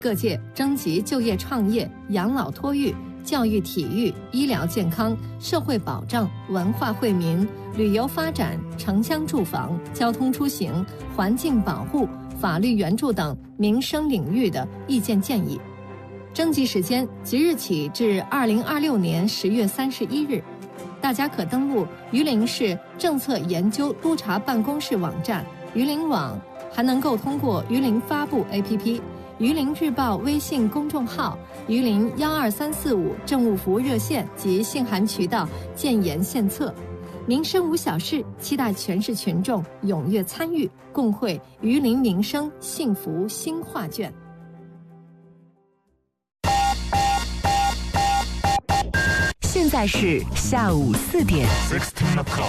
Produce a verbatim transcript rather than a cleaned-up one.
各界征集就业创业、养老托育、教育体育、医疗健康、社会保障、文化惠民、旅游发展、城乡住房、交通出行、环境保护、法律援助等民生领域的意见建议。征集时间即日起至二零二六年十月三十一日，大家可登录榆林市政策研究督察办公室网站榆林网，还能够通过榆林发布 A P P、榆林日报微信公众号、榆林幺二三四五政务服务热线及信函渠道建言献策。民生无小事，期待全市群众踊跃参与，共绘榆林民生幸福新画卷。 现在是下午四点。 sixteen o'clock.